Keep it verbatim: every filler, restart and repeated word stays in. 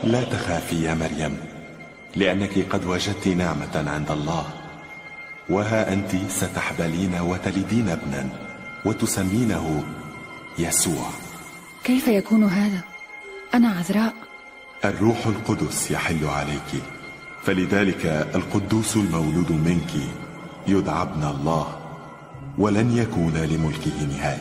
لا تخافي يا مريم، لأنك قد وجدت نعمة عند الله، وها أنت ستحبلين وتلدين ابنا وتسمينه يسوع. كيف يكون هذا؟ أنا عذراء. الروح القدس يحل عليك، فلذلك القدوس المولود منك يدعى ابن الله، ولن يكون لملكه نهاية.